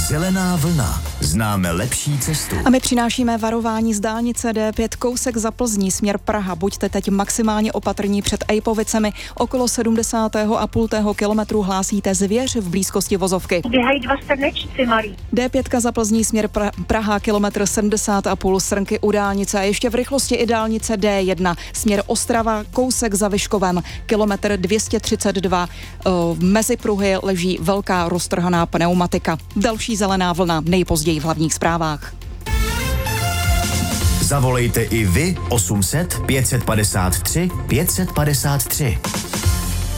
Zelená vlna. Známe lepší cestu. A my přinášíme varování z dálnice D5 kousek za Plzní, směr Praha. Buďte teď maximálně opatrní před Ejpovicemi. Okolo 70,5 kilometru hlásíte zvěř v blízkosti vozovky. Běhají dva srnečci malí. D5 za Plzní, směr Praha, kilometr 70,5, srnky u dálnice. A ještě v rychlosti i dálnice D1, směr Ostrava, kousek za Vyškovem, kilometr 232. Mezi pruhy leží velká roztrhaná pneumatika. Další zelená vlna nejpozději v hlavních zprávách. Zavolejte i vy 800 553 553.